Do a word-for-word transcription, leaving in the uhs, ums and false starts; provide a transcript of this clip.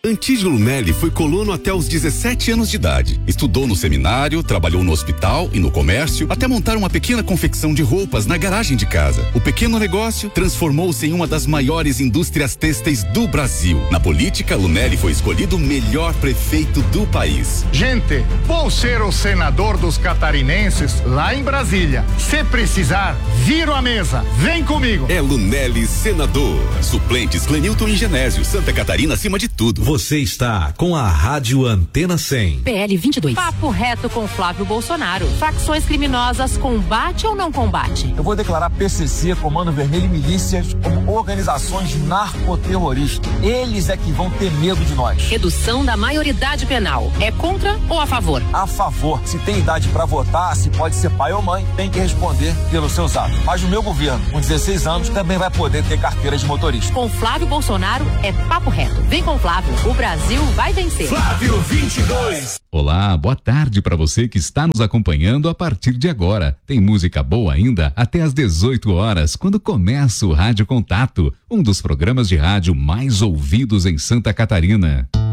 Antídio Lunelli foi colono até os dezessete anos de idade. Estudou no seminário, trabalhou no hospital e no comércio, até montar uma pequena confecção de roupas na garagem de casa. O pequeno negócio transformou-se em uma das maiores indústrias têxteis do Brasil. Na política, Lunelli foi escolhido o melhor prefeito do país. Gente, vou ser o senador dos catarinenses lá em Brasília. Se precisar, viro a mesa. Vem comigo. É Lunelli senador. Suplentes Clenilton e Genésio. Santa Catarina acima de tudo. Você está com a Rádio Antena cem. P L vinte e dois. Papo reto com Flávio Bolsonaro. Facções criminosas combate ou não combate? Eu vou declarar P C C, Comando Vermelho e milícias como organizações narcoterroristas. Eles é que vão ter medo de nós. Redução da maioridade penal. É contra ou a favor? A favor. Se tem idade para votar, se pode ser pai ou mãe, tem que responder pelos seus atos. Mas o meu governo, com dezesseis anos, também vai poder ter carteira de motorista. Com Flávio Bolsonaro é papo reto. Vem com Flávio. O Brasil vai vencer. Flávio vinte e dois. Olá, boa tarde para você que está nos acompanhando a partir de agora. Tem música boa ainda até às dezoito horas, quando começa o Rádio Contato, um dos programas de rádio mais ouvidos em Santa Catarina.